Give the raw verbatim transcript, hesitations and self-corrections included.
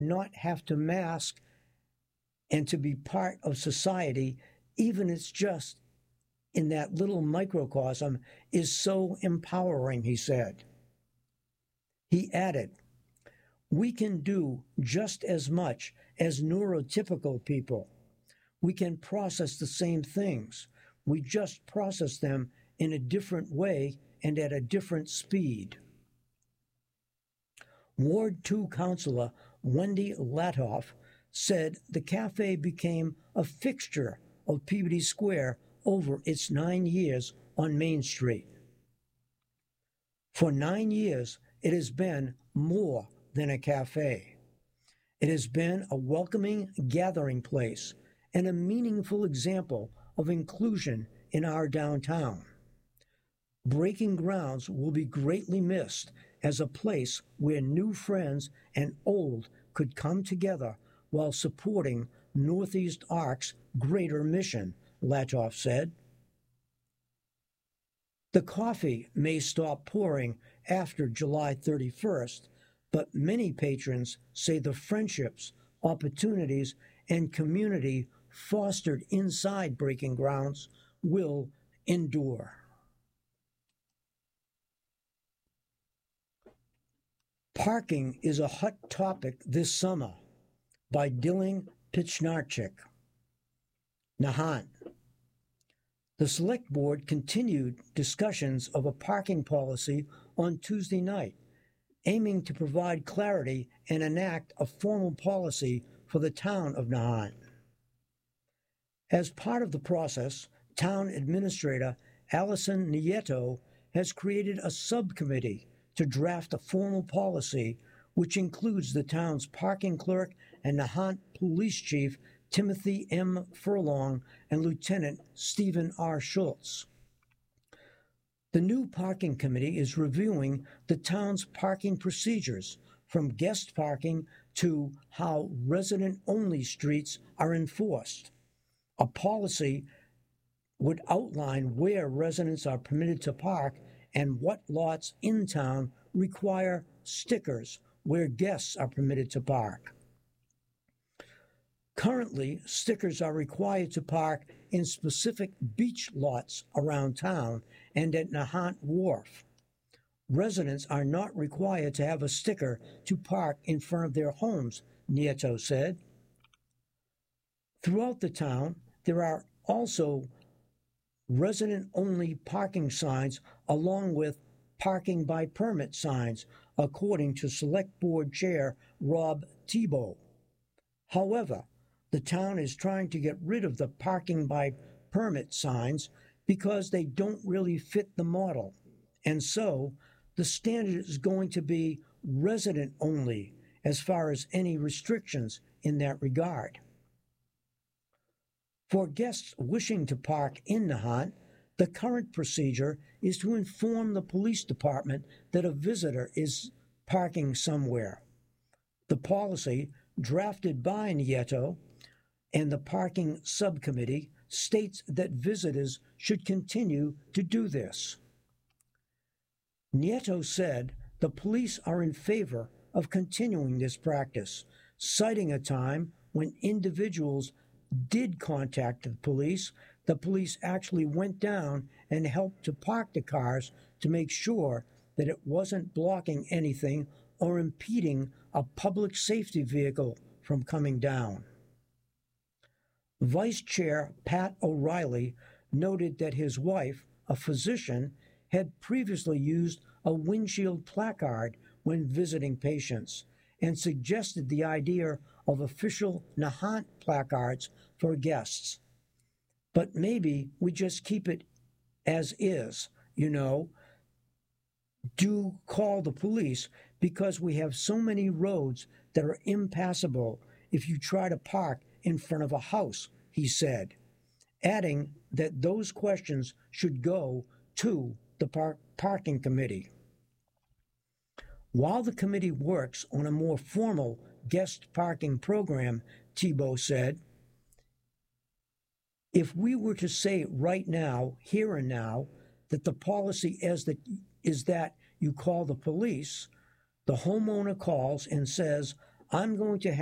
not have to mask and to be part of society, even if it's just in that little microcosm, is so empowering, he said. He added, we can do just as much as neurotypical people. We can process the same things. We just process them in a different way and at a different speed. Ward two Councilor Wendy Latoff said the cafe became a fixture of Peabody Square over its nine years on Main Street. For nine years, it has been more than a cafe. It has been a welcoming gathering place and a meaningful example of inclusion in our downtown. Breaking Grounds will be greatly missed as a place where new friends and old could come together while supporting Northeast Arc's greater mission, Latoff said. The coffee may stop pouring after July thirty-first, but many patrons say the friendships, opportunities, and community fostered inside Breaking Grounds will endure. Parking is a hot topic this summer by Dylan Pichnarchik. Nahant. The Select Board continued discussions of a parking policy on Tuesday night, aiming to provide clarity and enact a formal policy for the town of Nahant. As part of the process, Town Administrator Allison Nieto has created a subcommittee to draft a formal policy which includes the town's parking clerk and Nahant Police Chief Timothy M. Furlong and Lieutenant Stephen R. Schultz. The new parking committee is reviewing the town's parking procedures, from guest parking to how resident-only streets are enforced. A policy would outline where residents are permitted to park and what lots in town require stickers where guests are permitted to park. Currently, stickers are required to park in specific beach lots around town and at Nahant Wharf. Residents are not required to have a sticker to park in front of their homes, Nieto said. Throughout the town, there are also resident-only parking signs along with parking by permit signs, according to Select Board Chair Rob Tebow. However, the town is trying to get rid of the parking by permit signs because they don't really fit the model. And so the standard is going to be resident only as far as any restrictions in that regard. For guests wishing to park in Nahant, the current procedure is to inform the police department that a visitor is parking somewhere. The policy, drafted by Nieto and the parking subcommittee, states that visitors should continue to do this. Nieto said the police are in favor of continuing this practice, citing a time when individuals did contact the police. The police actually went down and helped to park the cars to make sure that it wasn't blocking anything or impeding a public safety vehicle from coming down. Vice Chair Pat O'Reilly noted that his wife, a physician, had previously used a windshield placard when visiting patients and suggested the idea of official Nahant placards for guests. But maybe we just keep it as is, you know. Do call the police because we have so many roads that are impassable if you try to park in front of a house, he said, adding that those questions should go to the par- parking committee. While the committee works on a more formal guest parking program, Tebow said, if we were to say right now, here and now, that the policy is that, is that you call the police, the homeowner calls and says, I'm going to